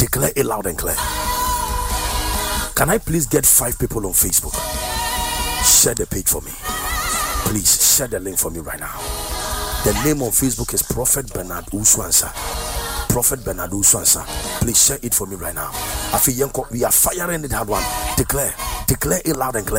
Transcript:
Declare it loud and clear. Can I please get 5 people on Facebook? Share the page for me. Please share the link for me right now. The name on Facebook is Prophet Bernard Uswansa. Prophet Bernard Uswansa. Please share it for me right now. We are firing it hard one. Declare it loud and clear.